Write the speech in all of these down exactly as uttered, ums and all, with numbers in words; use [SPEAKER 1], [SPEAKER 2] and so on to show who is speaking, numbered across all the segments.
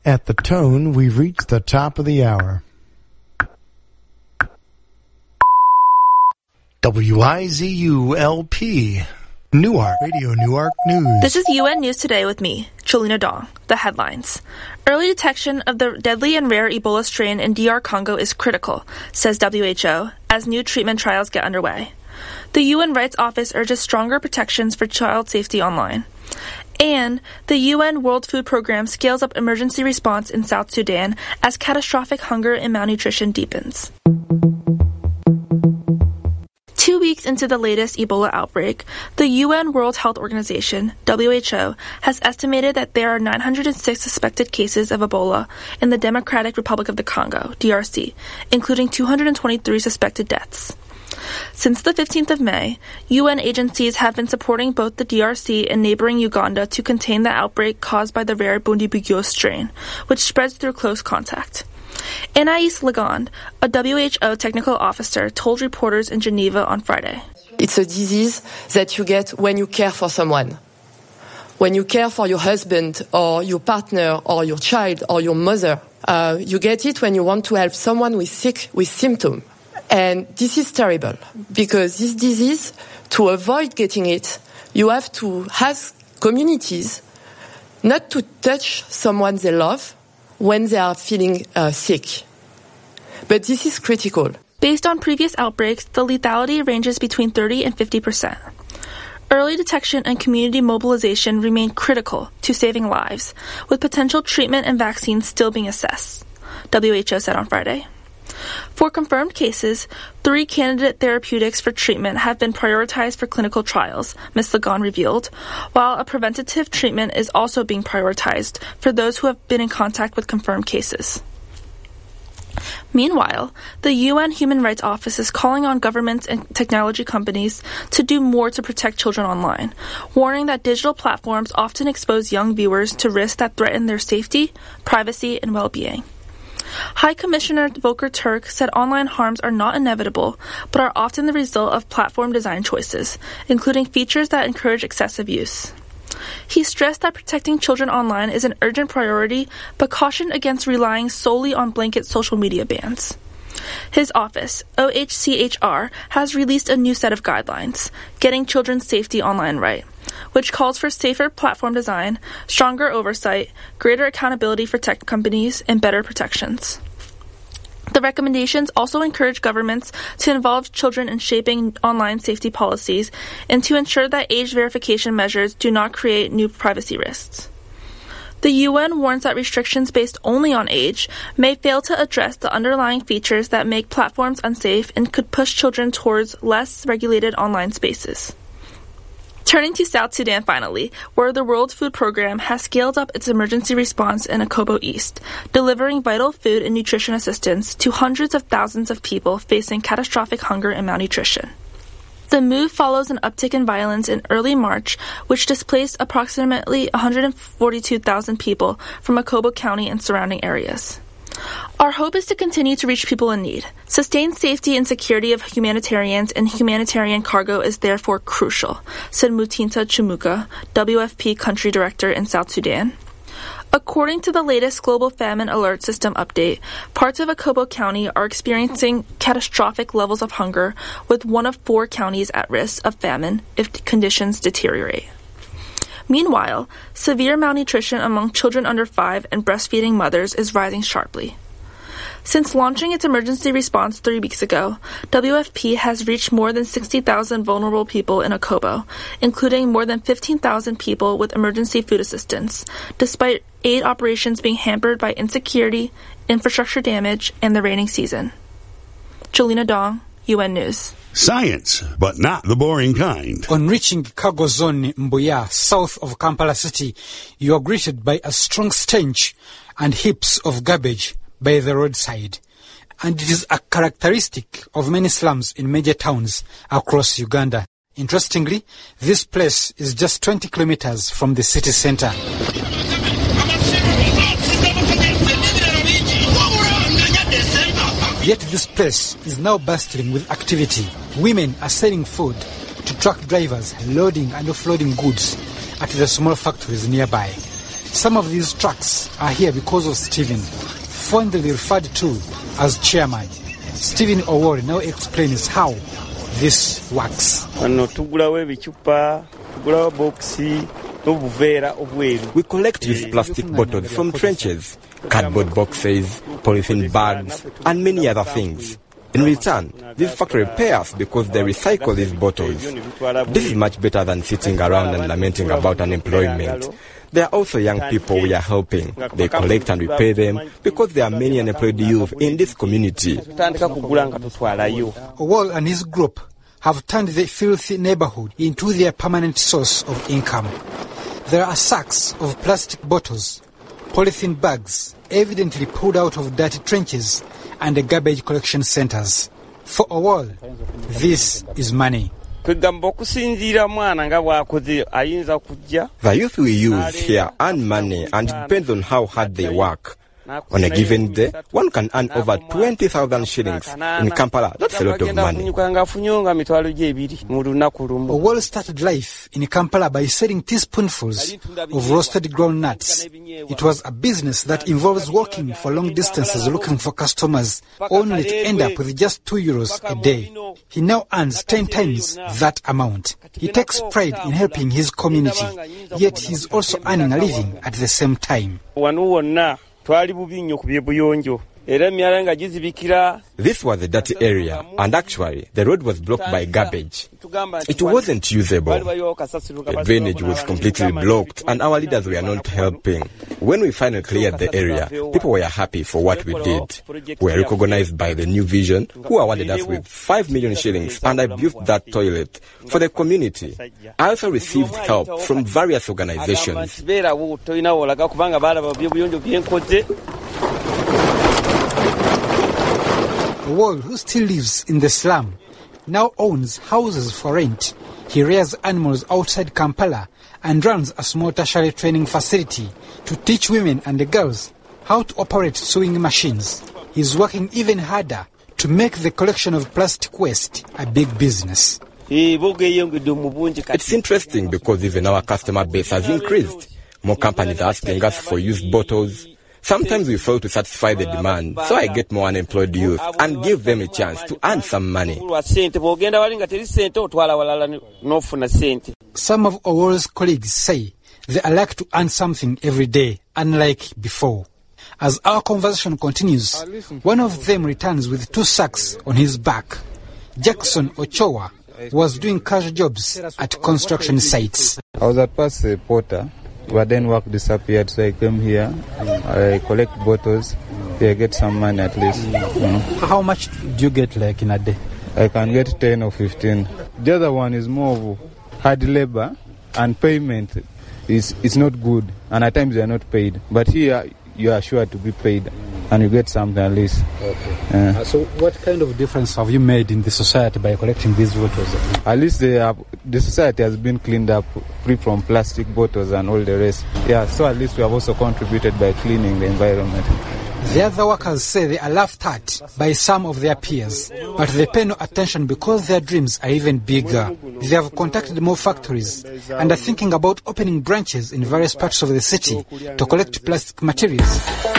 [SPEAKER 1] At the tone, we've reached the top of the hour. W I Z U L P, Newark, Radio Newark News.
[SPEAKER 2] This is U N News Today with me, Cholina Dong. The headlines. Early detection of the deadly and rare Ebola strain in D R Congo is critical, says W H O, as new treatment trials get underway. The U N Rights Office urges stronger protections for child safety online. And the U N World Food Program scales up emergency response in South Sudan as catastrophic hunger and malnutrition deepens. Two weeks into the latest Ebola outbreak, the U N World Health Organization, W H O, has estimated that there are nine hundred six suspected cases of Ebola in the Democratic Republic of the Congo, D R C, including two hundred twenty-three suspected deaths. Since the fifteenth of May, U N agencies have been supporting both the D R C and neighboring Uganda to contain the outbreak caused by the rare Bundibugyo strain, which spreads through close contact. Anais Legond, a W H O technical officer, told reporters in Geneva on Friday.
[SPEAKER 3] It's a disease that you get when you care for someone. When you care for your husband or your partner or your child or your mother. Uh, you get it when you want to help someone who is sick with symptoms. And this is terrible because this disease, to avoid getting it, you have to ask communities not to touch someone they love when they are feeling uh, sick. But this is critical.
[SPEAKER 2] Based on previous outbreaks, the lethality ranges between thirty and fifty percent. Early detection and community mobilization remain critical to saving lives, with potential treatment and vaccines still being assessed, W H O said on Friday. For confirmed cases, three candidate therapeutics for treatment have been prioritized for clinical trials, Miz Lagon revealed, while a preventative treatment is also being prioritized for those who have been in contact with confirmed cases. Meanwhile, the U N Human Rights Office is calling on governments and technology companies to do more to protect children online, warning that digital platforms often expose young viewers to risks that threaten their safety, privacy, and well-being. High Commissioner Volker Turk said online harms are not inevitable, but are often the result of platform design choices, including features that encourage excessive use. He stressed that protecting children online is an urgent priority, but cautioned against relying solely on blanket social media bans. His office, O H C H R, has released a new set of guidelines, Getting Children's Safety Online Right, which calls for safer platform design, stronger oversight, greater accountability for tech companies, and better protections. The recommendations also encourage governments to involve children in shaping online safety policies and to ensure that age verification measures do not create new privacy risks. The U N warns that restrictions based only on age may fail to address the underlying features that make platforms unsafe and could push children towards less regulated online spaces. Turning to South Sudan finally, where the World Food Program has scaled up its emergency response in Akobo East, delivering vital food and nutrition assistance to hundreds of thousands of people facing catastrophic hunger and malnutrition. The move follows an uptick in violence in early March, which displaced approximately one hundred forty-two thousand people from Akobo County and surrounding areas. Our hope is to continue to reach people in need. Sustained safety and security of humanitarians and humanitarian cargo is therefore crucial, said Mutinta Chumuka, W F P Country Director in South Sudan. According to the latest Global Famine Alert System update, parts of Akobo County are experiencing catastrophic levels of hunger, with one of four counties at risk of famine if conditions deteriorate. Meanwhile, severe malnutrition among children under five and breastfeeding mothers is rising sharply. Since launching its emergency response three weeks ago, W F P has reached more than sixty thousand vulnerable people in Akobo, including more than fifteen thousand people with emergency food assistance, despite aid operations being hampered by insecurity, infrastructure damage, and the rainy season. Jolina Dong, U N News.
[SPEAKER 4] Science, but not the boring kind.
[SPEAKER 5] On reaching cargo zone Mbuya, south of Kampala City, you are greeted by a strong stench and heaps of garbage by the roadside. And it is a characteristic of many slums in major towns across Uganda. Interestingly, this place is just twenty kilometers from the city center. Yet this place is now bustling with activity. Women are selling food to truck drivers loading and offloading goods at the small factories nearby. Some of these trucks are here because of Stephen, fondly referred to as chairman. Stephen Owori now explains how this works.
[SPEAKER 6] We collect these plastic bottles from trenches, cardboard boxes, polythene bags, and many other things. In return, this factory pays us because they recycle these bottles. This is much better than sitting around and lamenting about unemployment. There are also young people we are helping. They collect and we pay them because there are many unemployed youth in this community.
[SPEAKER 5] Owol and his group have turned the filthy neighborhood into their permanent source of income. There are sacks of plastic bottles, polythene bags, evidently pulled out of dirty trenches, and the garbage collection centers. For Owol, this is money.
[SPEAKER 6] The youth we use here earn money and it depends on how hard they work. On a given day, one can earn over twenty thousand shillings. In Kampala, that's a lot of money.
[SPEAKER 5] Owol started life in Kampala by selling teaspoonfuls of roasted ground nuts. It was a business that involves walking for long distances looking for customers, only to end up with just two euros a day. He now earns ten times that amount. He takes pride in helping his community, yet he's also earning a living at the same time.
[SPEAKER 6] This was a dirty area, and actually, the road was blocked by garbage. It wasn't usable. The drainage was completely blocked, and our leaders were not helping. When we finally cleared the area, people were happy for what we did. We were recognized by the New Vision, who awarded us with five million shillings, and I built that toilet for the community. I also received help from various organizations.
[SPEAKER 5] Owol, who still lives in the slum, now owns houses for rent. He rears animals outside Kampala and runs a small tertiary training facility to teach women and the girls how to operate sewing machines. He's working even harder to make the collection of plastic waste a big business.
[SPEAKER 6] It's interesting because even our customer base has increased. More companies are asking us for used bottles. Sometimes we fail to satisfy the demand, so I get more unemployed youth and give them a chance to earn some money.
[SPEAKER 5] Some of Owol's colleagues say they are like to earn something every day, unlike before. As our conversation continues, one of them returns with two sacks on his back. Jackson Ochoa was doing cash jobs at construction sites.
[SPEAKER 7] I was at first a porter. But then work disappeared, so I came here. I collect bottles. I get some money at least. Mm.
[SPEAKER 5] How much do you get like in a day?
[SPEAKER 7] I can get ten or fifteen. The other one is more of hard labor and payment is it's not good, and at times they are not paid. But here you are sure to be paid, and you get something at least.
[SPEAKER 5] Okay. Uh, uh, so what kind of difference have you made in the society by collecting these bottles?
[SPEAKER 7] At least they have, the society has been cleaned up, free from plastic bottles and all the rest. Yeah, so at least we have also contributed by cleaning the environment.
[SPEAKER 5] The other workers say they are laughed at by some of their peers, but they pay no attention because their dreams are even bigger. They have contacted more factories and are thinking about opening branches in various parts of the city to collect plastic materials.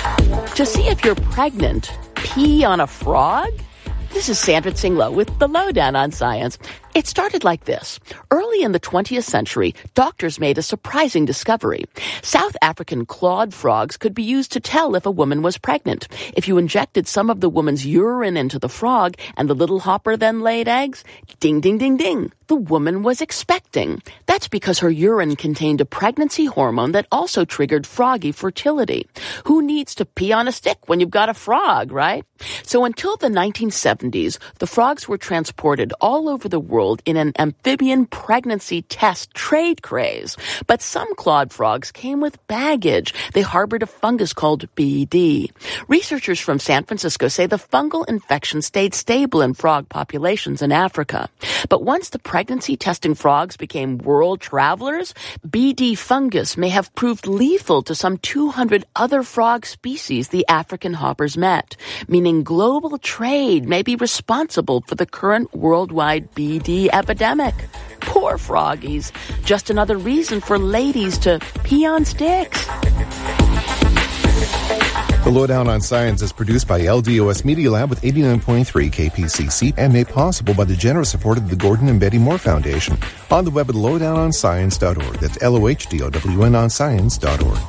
[SPEAKER 8] To see if you're pregnant, pee on a frog? This is Sandra Tsinglo with The Lowdown on Science. It started like this. Early in the twentieth century, doctors made a surprising discovery. South African clawed frogs could be used to tell if a woman was pregnant. If you injected some of the woman's urine into the frog and the little hopper then laid eggs, ding, ding, ding, ding, the woman was expecting. That's because her urine contained a pregnancy hormone that also triggered froggy fertility. Who needs to pee on a stick when you've got a frog, right? So until the nineteen seventies, the frogs were transported all over the world in an amphibian pregnancy test trade craze. But some clawed frogs came with baggage. They harbored a fungus called B D. Researchers from San Francisco say the fungal infection stayed stable in frog populations in Africa. But once the pregnancy testing frogs became world travelers, B D fungus may have proved lethal to some two hundred other frog species the African hoppers met, meaning global trade may be responsible for the current worldwide B D epidemic. Poor froggies. Just another reason for ladies to pee on sticks.
[SPEAKER 9] The Lowdown on Science is produced by L D O S Media Lab with eighty-nine point three K P C C and made possible by the generous support of the Gordon and Betty Moore Foundation. On the web at lowdown on science dot org. That's L O H D O W N on science dot org.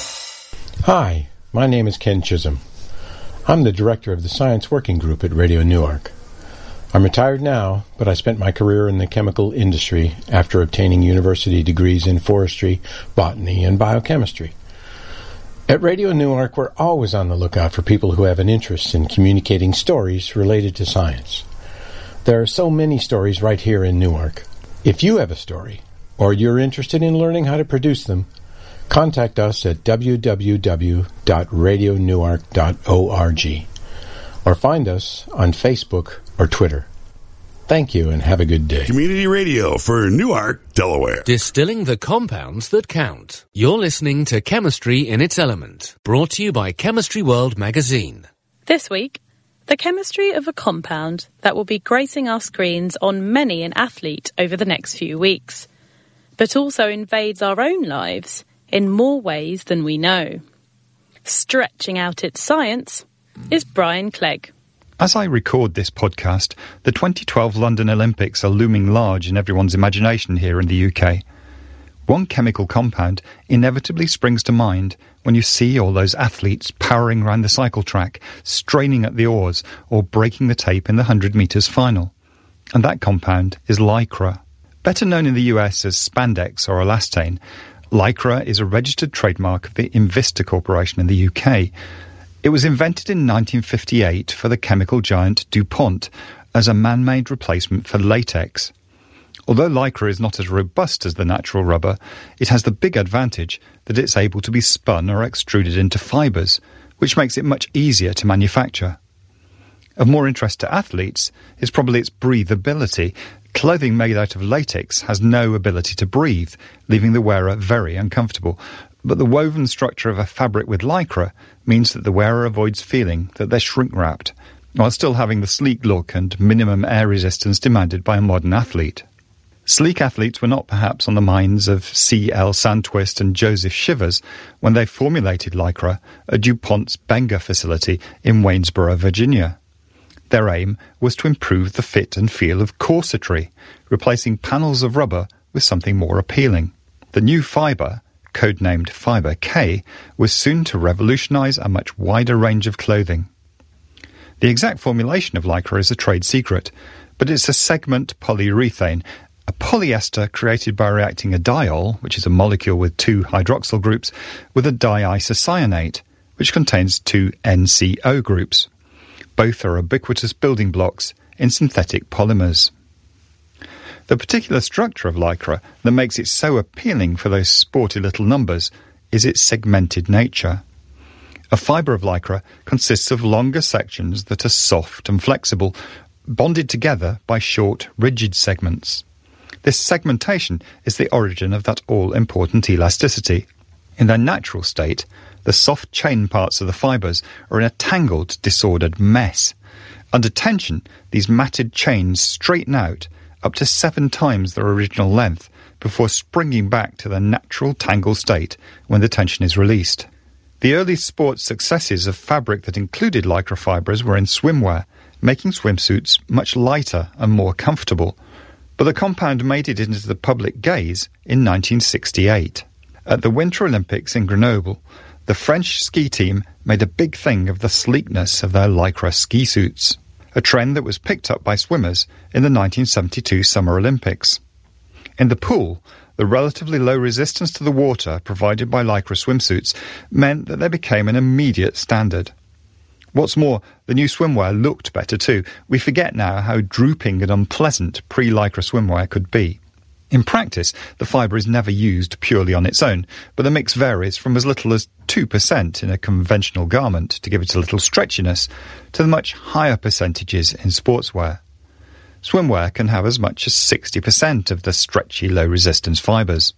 [SPEAKER 10] Hi, my name is Ken Chisholm. I'm the director of the Science Working Group at Radio Newark. I'm retired now, but I spent my career in the chemical industry after obtaining university degrees in forestry, botany, and biochemistry. At Radio Newark, we're always on the lookout for people who have an interest in communicating stories related to science. There are so many stories right here in Newark. If you have a story, or you're interested in learning how to produce them, contact us at w w w dot radio newark dot org or find us on Facebook or Twitter. Thank you and have a good day.
[SPEAKER 4] Community radio for Newark, Delaware.
[SPEAKER 11] Distilling the compounds that count. You're listening to Chemistry in its Element, brought to you by Chemistry World magazine.
[SPEAKER 12] This week, the chemistry of a compound that will be gracing our screens on many an athlete over the next few weeks, but also invades our own lives in more ways than we know. Stretching out its science is Brian Clegg.
[SPEAKER 13] As I record this podcast, the twenty twelve London Olympics are looming large in everyone's imagination here in the U K. One chemical compound inevitably springs to mind when you see all those athletes powering around the cycle track, straining at the oars, or breaking the tape in the one hundred metres final. And that compound is Lycra. Better known in the U S as spandex or elastane, Lycra is a registered trademark of the Invista Corporation in the U K. It was invented in nineteen fifty-eight for the chemical giant DuPont as a man-made replacement for latex. Although Lycra is not as robust as the natural rubber, it has the big advantage that it's able to be spun or extruded into fibres, which makes it much easier to manufacture. Of more interest to athletes is probably its breathability. Clothing made out of latex has no ability to breathe, leaving the wearer very uncomfortable. But the woven structure of a fabric with Lycra means that the wearer avoids feeling that they're shrink-wrapped, while still having the sleek look and minimum air resistance demanded by a modern athlete. Sleek athletes were not perhaps on the minds of C L Sandquist and Joseph Shivers when they formulated Lycra at DuPont's Bangor facility in Waynesboro, Virginia. Their aim was to improve the fit and feel of corsetry, replacing panels of rubber with something more appealing. The new fibre, codenamed Fibre K, was soon to revolutionize a much wider range of clothing. The exact formulation of Lycra is a trade secret, but it's a segment polyurethane, a polyester created by reacting a diol, which is a molecule with two hydroxyl groups, with a diisocyanate, which contains two N C O groups. Both are ubiquitous building blocks in synthetic polymers. The particular structure of Lycra that makes it so appealing for those sporty little numbers is its segmented nature. A fibre of Lycra consists of longer sections that are soft and flexible, bonded together by short, rigid segments. This segmentation is the origin of that all-important elasticity. In their natural state, the soft chain parts of the fibres are in a tangled, disordered mess. Under tension, these matted chains straighten out up to seven times their original length before springing back to their natural tangle state when the tension is released. The early sports successes of fabric that included Lycra fibres were in swimwear, making swimsuits much lighter and more comfortable. But the compound made it into the public gaze in nineteen sixty-eight. At the Winter Olympics in Grenoble, the French ski team made a big thing of the sleekness of their Lycra ski suits, a trend that was picked up by swimmers in the nineteen seventy-two Summer Olympics. In the pool, the relatively low resistance to the water provided by Lycra swimsuits meant that they became an immediate standard. What's more, the new swimwear looked better too. We forget now how drooping and unpleasant pre-Lycra swimwear could be. In practice, the fibre is never used purely on its own, but the mix varies from as little as two percent in a conventional garment to give it a little stretchiness, to the much higher percentages in sportswear. Swimwear can have as much as sixty percent of the stretchy low-resistance fibres.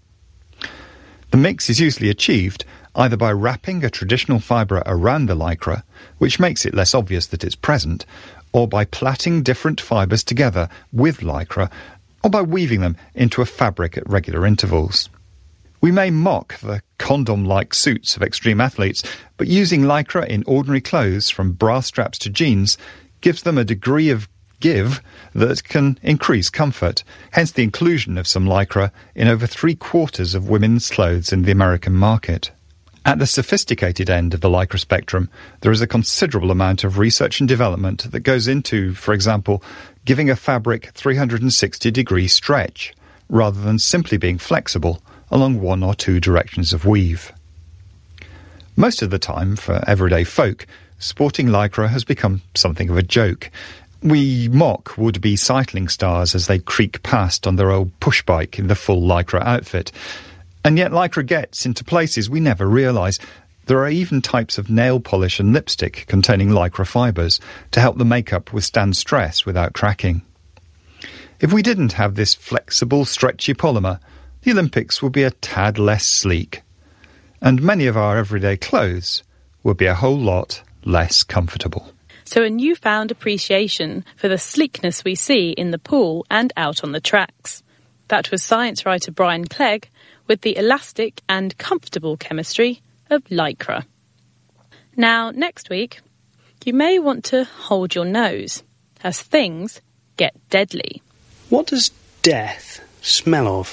[SPEAKER 13] The mix is usually achieved either by wrapping a traditional fibre around the Lycra, which makes it less obvious that it's present, or by plaiting different fibres together with Lycra, or by weaving them into a fabric at regular intervals. We may mock the condom-like suits of extreme athletes, but using lycra in ordinary clothes, from bra straps to jeans, gives them a degree of give that can increase comfort, hence the inclusion of some lycra in over three-quarters of women's clothes in the American market. At the sophisticated end of the lycra spectrum, there is a considerable amount of research and development that goes into, for example, giving a fabric three hundred sixty degree stretch, rather than simply being flexible along one or two directions of weave. Most of the time, for everyday folk, sporting lycra has become something of a joke. We mock would-be cycling stars as they creak past on their old push-bike in the full lycra outfit. And yet lycra gets into places we never realise. There are even types of nail polish and lipstick containing lycra fibres to help the makeup withstand stress without cracking. If we didn't have this flexible, stretchy polymer, the Olympics would be a tad less sleek, and many of our everyday clothes would be a whole lot less comfortable.
[SPEAKER 12] So a newfound appreciation for the sleekness we see in the pool and out on the tracks. That was science writer Brian Clegg with the elastic and comfortable chemistry of lycra. Now, next week, you may want to hold your nose as things get deadly.
[SPEAKER 14] What does death smell of?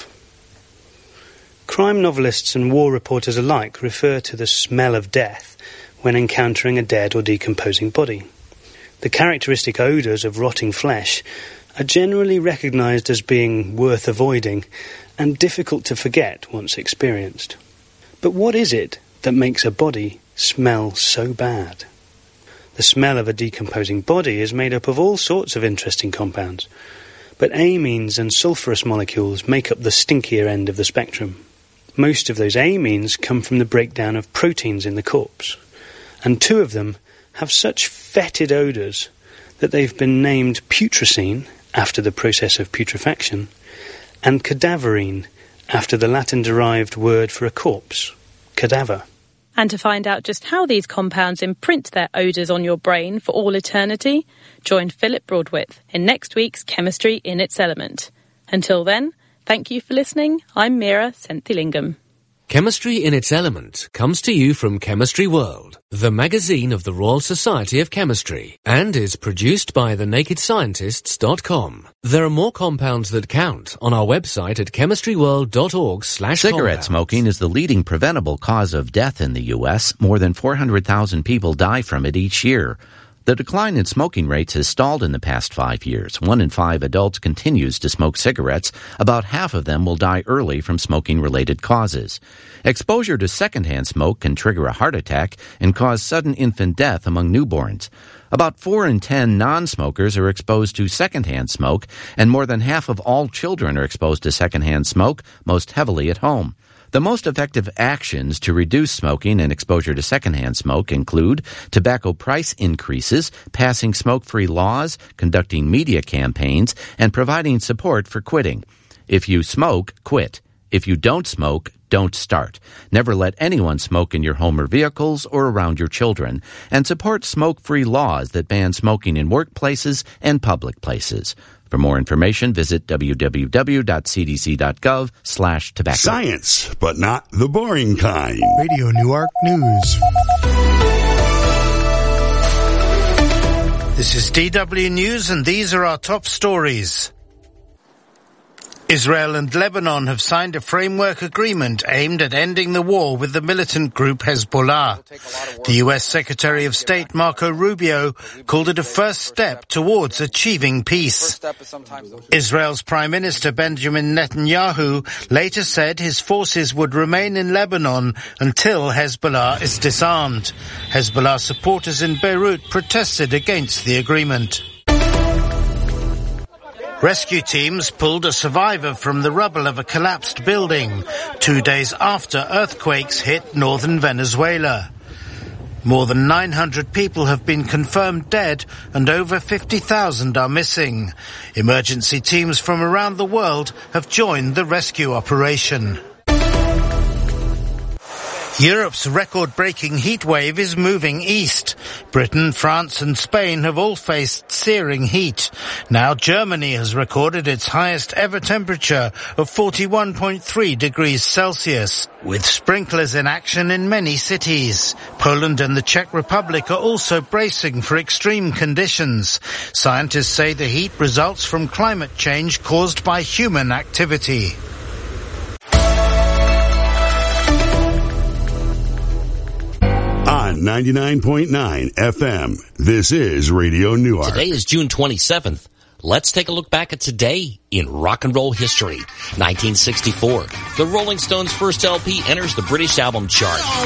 [SPEAKER 14] Crime novelists and war reporters alike refer to the smell of death when encountering a dead or decomposing body. The characteristic odours of rotting flesh are generally recognised as being worth avoiding and difficult to forget once experienced. But what is it that makes a body smell so bad? The smell of a decomposing body is made up of all sorts of interesting compounds, but amines and sulphurous molecules make up the stinkier end of the spectrum. Most of those amines come from the breakdown of proteins in the corpse, and two of them have such fetid odours that they've been named putrescine, after the process of putrefaction, and cadaverine, after the Latin-derived word for a corpse, cadaver.
[SPEAKER 12] And to find out just how these compounds imprint their odours on your brain for all eternity, join Philip Broadwith in next week's Chemistry in its Element. Until then, thank you for listening. I'm Mira Senthilingam.
[SPEAKER 11] Chemistry in its Element comes to you from Chemistry World, the magazine of the Royal Society of Chemistry, and is produced by the naked scientists dot com. There are more compounds that count on our website at chemistry world dot org slash
[SPEAKER 15] Cigarette smoking is the leading preventable cause of death in the U S. More than four hundred thousand people die from it each year. The decline in smoking rates has stalled in the past five years. One in five adults continues to smoke cigarettes. About half of them will die early from smoking-related causes. Exposure to secondhand smoke can trigger a heart attack and cause sudden infant death among newborns. About four in ten non-smokers are exposed to secondhand smoke, and more than half of all children are exposed to secondhand smoke, most heavily at home. The most effective actions to reduce smoking and exposure to secondhand smoke include tobacco price increases, passing smoke-free laws, conducting media campaigns, and providing support for quitting. If you smoke, quit. If you don't smoke, don't start. Never let anyone smoke in your home or vehicles or around your children. And support smoke-free laws that ban smoking in workplaces and public places. For more information, visit w w w dot c d c dot gov slash tobacco.
[SPEAKER 4] Science, but not the boring kind.
[SPEAKER 1] Radio Newark News. This is D W News, and these are our top stories. Israel and Lebanon have signed a framework agreement aimed at ending the war with the militant group Hezbollah. The U S Secretary of State Marco Rubio called it a first step towards achieving peace. Israel's Prime Minister Benjamin Netanyahu later said his forces would remain in Lebanon until Hezbollah is disarmed. Hezbollah supporters in Beirut protested against the agreement. Rescue teams pulled a survivor from the rubble of a collapsed building two days after earthquakes hit northern Venezuela. More than nine hundred people have been confirmed dead and over fifty thousand are missing. Emergency teams from around the world have joined the rescue operation. Europe's record-breaking heat wave is moving east. Britain, France and Spain have all faced searing heat. Now Germany has recorded its highest ever temperature of forty-one point three degrees Celsius, with sprinklers in action in many cities. Poland and the Czech Republic are also bracing for extreme conditions. Scientists say the heat results from climate change caused by human activity.
[SPEAKER 4] On ninety-nine point nine F M, this is Radio Newark.
[SPEAKER 16] Today is June twenty-seventh. Let's take a look back at today in rock and roll history. nineteen sixty-four, the Rolling Stones' first L P enters the British album chart.